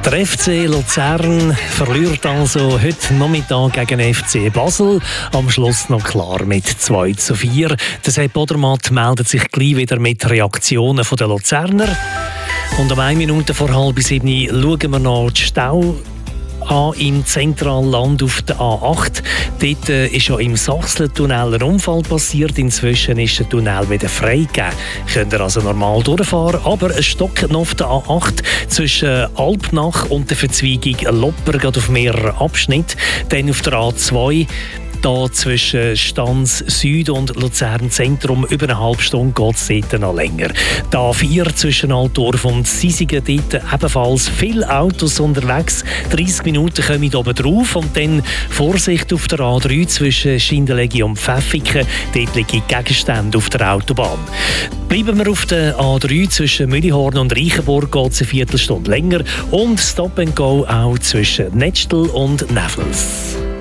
Der FC Luzern verliert also heute Nachmittag gegen FC Basel. Am Schluss noch klar mit 2:4. Der Sepp Odermatt meldet sich gleich wieder mit Reaktionen der Luzerner. Und um 1 Minute vor 6:30 schauen wir noch die Stau im Zentralland auf der A8. Dort ist ja im Sachsentunnel ein Unfall passiert. Inzwischen ist der Tunnel wieder freigegeben. Könnt ihr also normal durchfahren. Aber es stockt noch auf der A8 zwischen Alpnach und der Verzweigung Lopper, gerade auf mehreren Abschnitten. Dann auf der A2 da zwischen Stans Süd und Luzern Zentrum über eine halbe Stunde geht es dort noch länger. Die A4 zwischen Altdorf und Sisigen, dort ebenfalls viele Autos unterwegs. 30 Minuten kommen oben drauf und dann Vorsicht auf der A3 zwischen Schindelegi und Pfäffiken. Dort liegen Gegenstände auf der Autobahn. Bleiben wir auf der A3 zwischen Mühlihorn und Reichenburg, geht es eine Viertelstunde länger. Und Stop and Go auch zwischen Nettstel und Nevels.